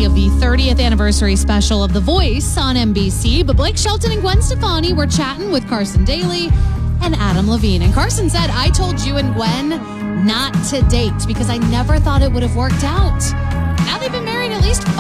of the 30th anniversary special of The Voice on NBC. But Blake Shelton and Gwen Stefani were chatting with Carson Daly and Adam Levine. And Carson said, I told you and Gwen not to date because I never thought it would have worked out. Now they've been married at least